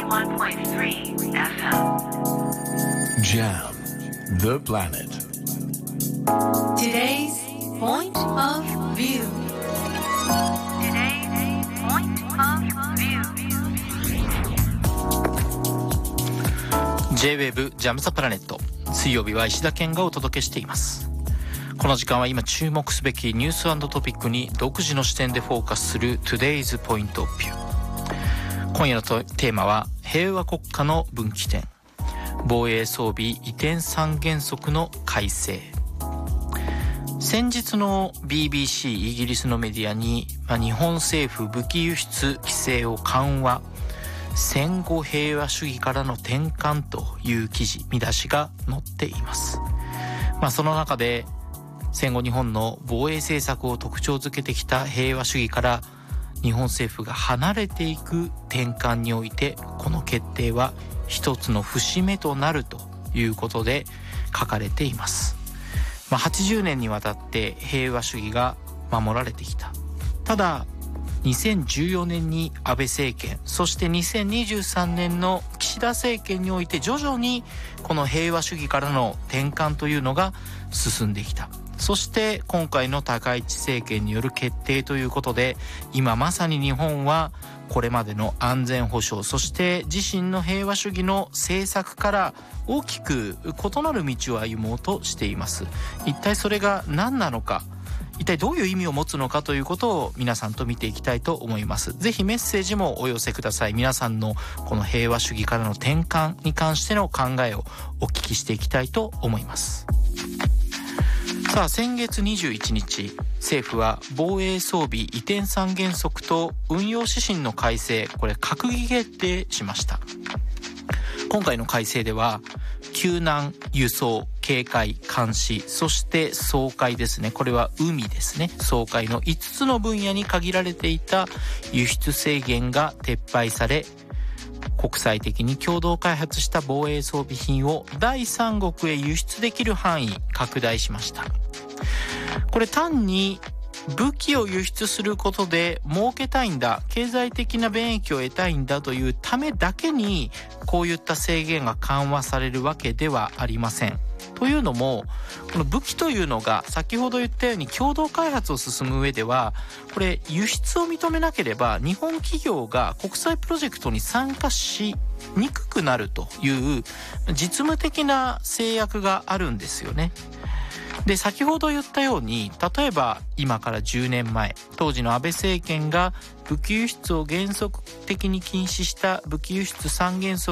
91.3 FM Jam the planet. Today's point of view. Today's point of view. J-Wave ジャムザプラネット、水曜日は石田健がお届けしています。この時間は今注目すべきニュース&トピックに独自の視点でフォーカスする Today's Point of View。 今夜のテーマは平和国家の分岐点、防衛装備移転三原則の改正。先日の BBC イギリスのメディアに、日本政府武器輸出規制を緩和、戦後平和主義からの転換という記事、見出しが載っています。その中で戦後日本の防衛政策を特徴づけてきた平和主義から日本政府が離れていく転換において、この決定は一つの節目となるということで書かれています。80年にわたって平和主義が守られてきた。ただ2014年に安倍政権、そして2023年の岸田政権において徐々にこの平和主義からの転換というのが進んできた。そして今回の高市政権による決定ということで、今まさに日本はこれまでの安全保障、そして自身の平和主義の政策から大きく異なる道を歩もうとしています。一体それが何なのか、一体どういう意味を持つのかということを皆さんと見ていきたいと思います。ぜひメッセージもお寄せください。皆さんのこの平和主義からの転換に関しての考えをお聞きしていきたいと思います。さあ、先月21日、政府は防衛装備移転三原則と運用指針の改正、これ閣議決定しました。今回の改正では救難、輸送、警戒、監視、そして掃海ですね。これは海ですね。掃海の5つの分野に限られていた輸出制限が撤廃され、国際的に共同開発した防衛装備品を第三国へ輸出できる範囲拡大しました。これ単に武器を輸出することで儲けたいんだ、経済的な便益を得たいんだというためだけにこういった制限が緩和されるわけではありません。というのも、この武器というのが先ほど言ったように共同開発を進む上では、これ輸出を認めなければ日本企業が国際プロジェクトに参加しにくくなるという実務的な制約があるんですよね。で、先ほど言ったように、例えば今から10年前、当時の安倍政権が武器輸出を原則的に禁止した武器輸出三原則